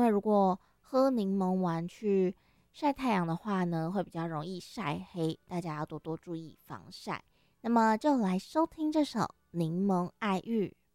为如果喝柠檬丸去晒太阳的话呢，会比较容易晒黑，大家要多多注意防晒。那么就来收听这首《柠檬爱玉》。